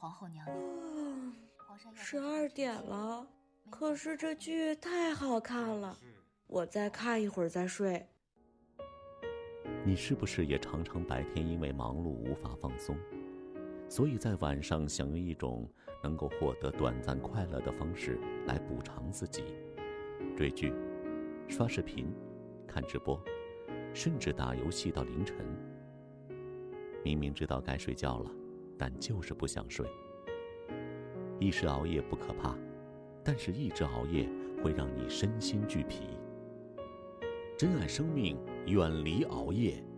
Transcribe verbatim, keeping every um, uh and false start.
皇后娘娘。 十二点了，可是这剧太好看了，我再看一会儿再睡。 你是不是也常常白天因为忙碌无法放松，所以在晚上想用一种能够获得短暂快乐的方式来补偿自己？追剧、刷视频、看直播，甚至打游戏到凌晨。明明知道该睡觉了，但就是不想睡。一时熬夜不可怕，但是一直熬夜会让你身心俱疲。珍爱生命，远离熬夜。